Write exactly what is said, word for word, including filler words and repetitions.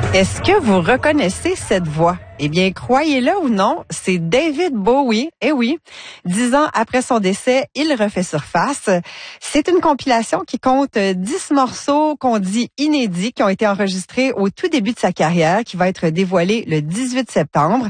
Est-ce que vous reconnaissez cette voix? Eh bien, croyez-le ou non, c'est David Bowie. Eh oui, dix ans après son décès, il refait surface. C'est une compilation qui compte dix morceaux qu'on dit inédits, qui ont été enregistrés au tout début de sa carrière, qui va être dévoilée le dix-huit septembre.